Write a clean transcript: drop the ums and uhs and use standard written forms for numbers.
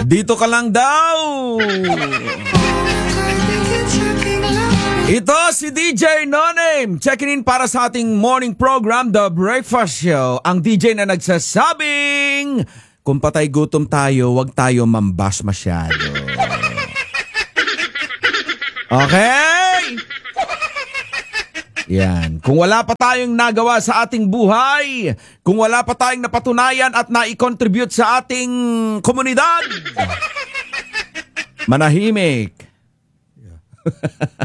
Dito ka lang daw. Ito si DJ No Name, checking in para sa ating morning program, The Breakfast Show. Ang DJ na nagsasabing, kung patay gutom tayo, wag tayo mambas masyado. Okay? Yan. Kung wala pa tayong nagawa sa ating buhay, kung wala pa tayong napatunayan at nai-contribute sa ating komunidad, manahimik.